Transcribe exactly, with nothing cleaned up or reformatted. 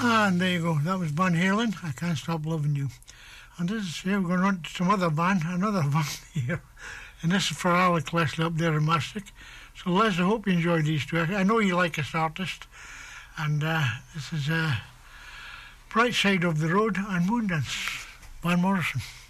Ah, and there you go. That was Van Halen. I Can't Stop Loving You. And this is here. We're going on to some other band, another band here. And this is for Alec Leslie up there in Mastic. So, Les, I hope you enjoyed these two. I know you like this artist. And uh, this is uh, Bright Side of the Road and Moondance, Van Morrison.